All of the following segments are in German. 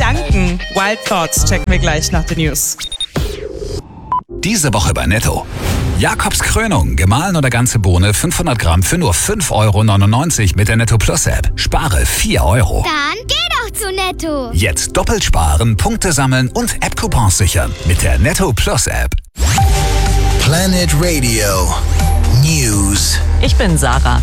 Gedanken. Wild Thoughts checken wir gleich nach den News. Diese Woche bei Netto. Jakobs Krönung, gemahlen oder ganze Bohne, 500 Gramm für nur 5,99 € mit der Netto Plus App. Spare 4 €. Dann geh doch zu Netto. Jetzt doppelt sparen, Punkte sammeln und App-Coupons sichern mit der Netto Plus App. Planet Radio News. Ich bin Sarah.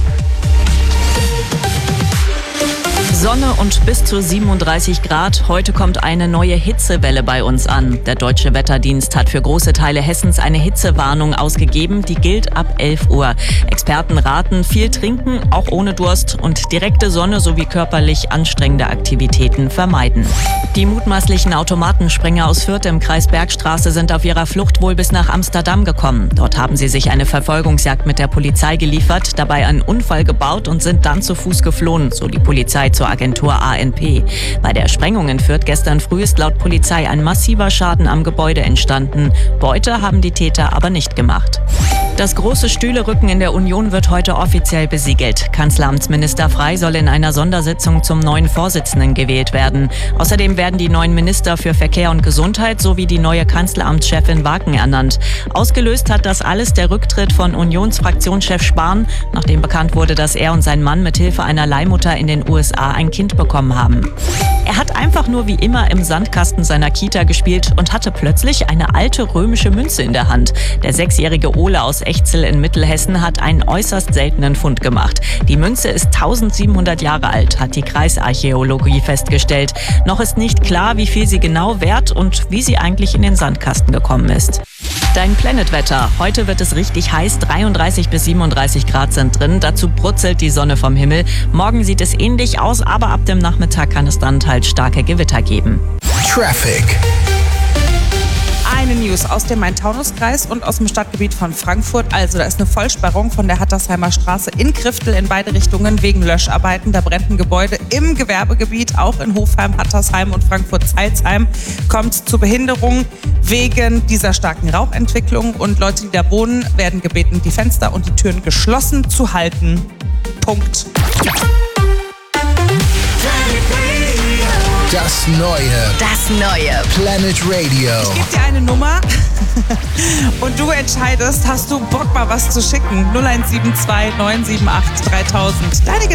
Sonne und bis zu 37 Grad. Heute kommt eine neue Hitzewelle bei uns an. Der Deutsche Wetterdienst hat für große Teile Hessens eine Hitzewarnung ausgegeben. Die gilt ab 11 Uhr. Experten raten, viel trinken, auch ohne Durst, und direkte Sonne sowie körperlich anstrengende Aktivitäten vermeiden. Die mutmaßlichen Automatensprenger aus Fürth im Kreis Bergstraße sind auf ihrer Flucht wohl bis nach Amsterdam gekommen. Dort haben sie sich eine Verfolgungsjagd mit der Polizei geliefert, dabei einen Unfall gebaut und sind dann zu Fuß geflohen, so die Polizei zur Agentur ANP. Bei der Sprengung in Fürth gestern früh ist laut Polizei ein massiver Schaden am Gebäude entstanden. Beute haben die Täter aber nicht gemacht. Das große Stühlerücken in der Union wird heute offiziell besiegelt. Kanzleramtsminister Frey soll in einer Sondersitzung zum neuen Vorsitzenden gewählt werden. Außerdem werden die neuen Minister für Verkehr und Gesundheit sowie die neue Kanzleramtschefin Waken ernannt. Ausgelöst hat das alles der Rücktritt von Unionsfraktionschef Spahn, nachdem bekannt wurde, dass er und sein Mann mithilfe einer Leihmutter in den USA ein Kind bekommen haben. Er hat einfach nur wie immer im Sandkasten seiner Kita gespielt und hatte plötzlich eine alte römische Münze in der Hand. Der 6-jährige Ole aus Echzel in Mittelhessen hat einen äußerst seltenen Fund gemacht. Die Münze ist 1700 Jahre alt, hat die Kreisarchäologie festgestellt. Noch ist nicht klar, wie viel sie genau wert und wie sie eigentlich in den Sandkasten gekommen ist. Dein Planet-Wetter. Heute wird es richtig heiß, 33 bis 37 Grad sind drin. Dazu brutzelt die Sonne vom Himmel. Morgen sieht es ähnlich aus, aber ab dem Nachmittag kann es dann teils starke Gewitter geben. Traffic. Eine News aus dem Main-Taunus-Kreis und aus dem Stadtgebiet von Frankfurt. Also, da ist eine Vollsperrung von der Hattersheimer Straße in Kriftel in beide Richtungen wegen Löscharbeiten. Da brennt ein Gebäude im Gewerbegebiet, auch in Hofheim, Hattersheim und Frankfurt-Zeilsheim. Kommt zu Behinderung wegen dieser starken Rauchentwicklung. Und Leute, die da wohnen, werden gebeten, die Fenster und die Türen geschlossen zu halten. Punkt. Das neue Planet Radio. Ich gebe dir eine Nummer und du entscheidest, hast du Bock mal was zu schicken? 0172 978 3000. Deine Gedanken.